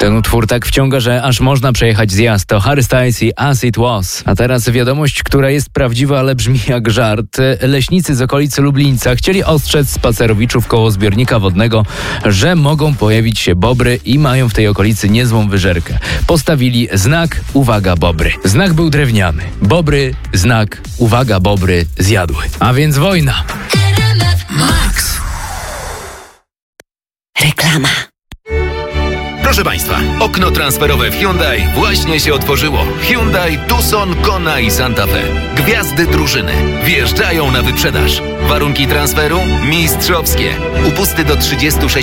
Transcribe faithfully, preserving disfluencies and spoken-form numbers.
Ten utwór tak wciąga, że aż można przejechać zjazd. To Harry Styles i As It Was. A teraz wiadomość, która jest prawdziwa, ale brzmi jak żart. Leśnicy z okolicy Lublińca chcieli ostrzec spacerowiczów koło zbiornika wodnego, że mogą pojawić się bobry i mają w tej okolicy niezłą wyżerkę. Postawili znak uwaga bobry. Znak był drewniany. Bobry, znak uwaga bobry zjadły. A więc wojna. Max. Reklama. Proszę Państwa, okno transferowe w Hyundai właśnie się otworzyło. Hyundai Tucson, Kona i Santa Fe. Gwiazdy drużyny wjeżdżają na wyprzedaż. Warunki transferu mistrzowskie. Upusty do trzydziestu sześciu